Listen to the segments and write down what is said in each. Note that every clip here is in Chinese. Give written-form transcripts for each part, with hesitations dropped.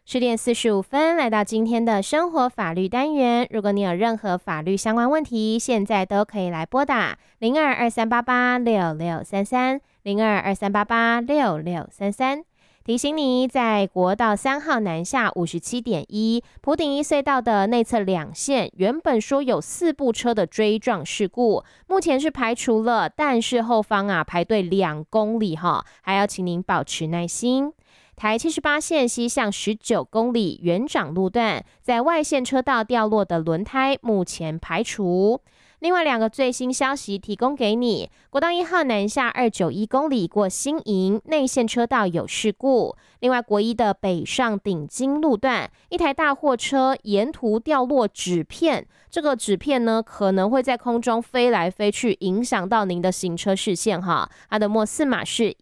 10:45，来到今天的生活法律单元。如果你有任何法律相关问题，现在都可以来拨打0223886633，0223886633。提醒你，在国道3号南下57.1埔顶一隧道的内侧2线，原本说有4部车的追撞事故，目前是排除了，但是后方排队2公里还要请您保持耐心。台78线西向19公里元长路段，在外线车道掉落的轮胎目前排除。另外2个最新消息提供给你，国道1号南下291公里过新营内线车道有事故。另外国一的北上顶金路段，一台大货车沿途掉落纸片，这个纸片呢可能会在空中飞来飞去，影响到您的行车视线它的末4码是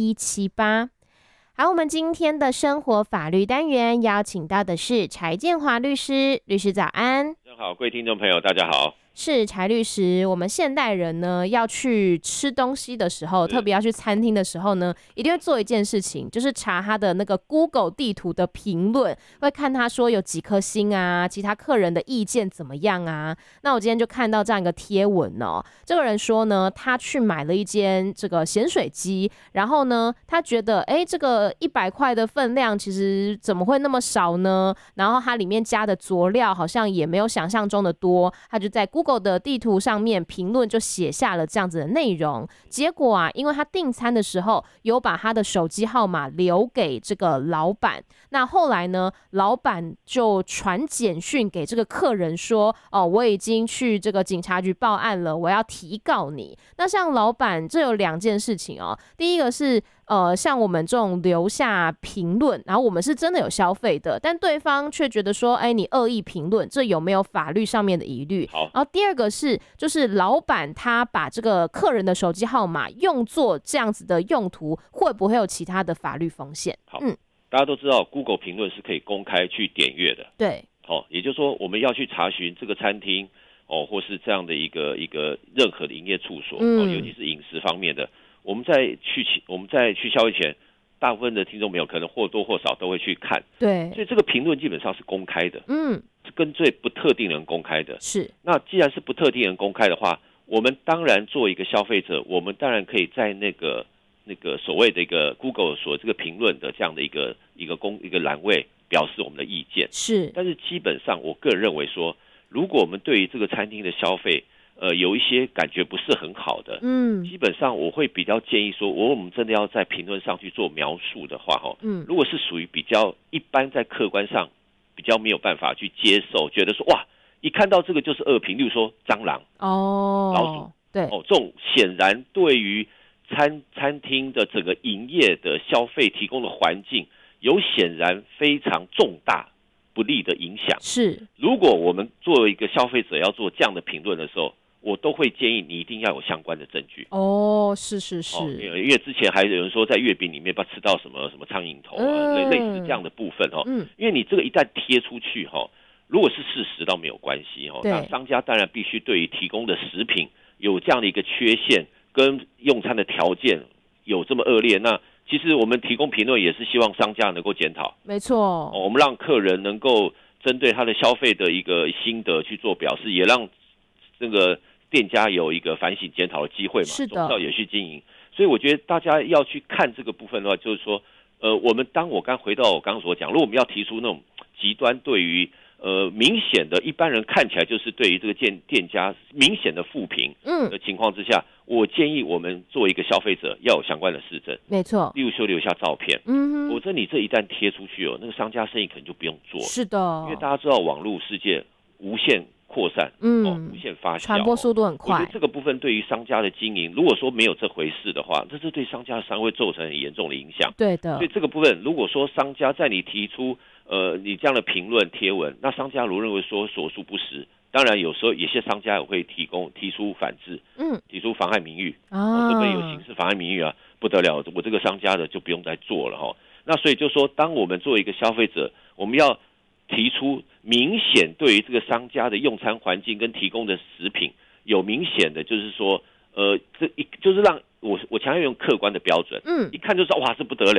1178。好，我们今天的生活法律单元邀请到的是柴建华律师，律师早安。 好，各位听众朋友大家好。 是柴律师，我们现代人呢要去吃东西的时候，特别要去餐厅的时候呢，一定会做一件事情，就是查他的那个 Google 地图的评论，会看他说有几颗星啊，其他客人的意见怎么样啊。那我今天就看到这样一个贴文这个人说呢，他去买了一间这个咸水鸡，然后呢他觉得这个100块的分量其实怎么会那么少呢？然后它里面加的佐料好像也没有想象中的多，他就在 Google的地图上面评论就写下了这样子的内容。结果因为他订餐的时候有把他的手机号码留给这个老板，那后来呢老板就传简讯给这个客人说我已经去这个警察局报案了，我要提告你。那像老板这有2件事情第一个是像我们这种留下评论，然后我们是真的有消费的，但对方却觉得说你恶意评论，这有没有法律上面的疑虑？ 好， 然后第二个是就是老板他把这个客人的手机号码用作这样子的用途，会不会有其他的法律风险？ 好，大家都知道 Google 评论是可以公开去点阅的， 对， 也就是说我们要去查询这个餐厅或是这样的一个任何的营业处所尤其是饮食方面的，我们在去消费前，大部分的听众朋友可能或多或少都会去看， 对， 所以这个评论基本上是公开的，是跟最不特定人公开的。 是，那既然是不特定人公开的话，我们当然做一个消费者，我们当然可以在那个所谓的一个 Google 所这个评论的这样的一个栏位表示我们的意见。 是， 但是基本上我个人认为说，如果我们对于这个餐厅的消费有一些感觉不是很好的，基本上我会比较建议说，我们真的要在评论上去做描述的话如果是属于比较一般，在客观上比较没有办法去接受，觉得说哇，一看到这个就是恶评，例如说蟑螂老鼠， 对这种显然对于餐厅的整个营业的消费提供的环境有显然非常重大不利的影响。 是，如果我们作为一个消费者要做这样的评论的时候，我都会建议你一定要有相关的证据。 是是是， 因为之前还有人说在月饼里面不知道吃到什么苍蝇头类似这样的部分因为你这个一旦贴出去如果是事实倒没有关系那商家当然必须对于提供的食品有这样的一个缺陷，跟用餐的条件有这么恶劣，那其实我们提供评论也是希望商家能够检讨， 没错我们让客人能够针对他的消费的一个心得去做表示，也让这个店家有一个反省检讨的机会嘛， 是的， 总是要有序经营。所以我觉得大家要去看这个部分的话，就是说我刚回到我刚刚所讲，如果我们要提出那种极端对于明显的一般人看起来就是对于这个店家明显的负评的情况之下，我建议我们作为一个消费者要有相关的事证， 没错， 例如说留下照片，否则你这一旦贴出去那个商家生意可能就不用做了。 是的， 因为大家知道网络世界无限扩散，无限发酵， 传播速度很快。 我觉得这个部分对于商家的经营，如果说没有这回事的话，这是对商家的商会造成很严重的影响。 对的， 所以这个部分，如果说商家在你提出你这样的评论贴文，那商家如果认为说所述不实，当然有时候有些商家也会提出反制，提出妨害名誉这边有刑事妨害名誉不得了，我这个商家的就不用再做了那所以就说，当我们作为一个消费者，我们要提出明显对于这个商家的用餐环境跟提供的食品有明显的，就是说就是让我强调用客观的标准，一看就知道哇，这不得了。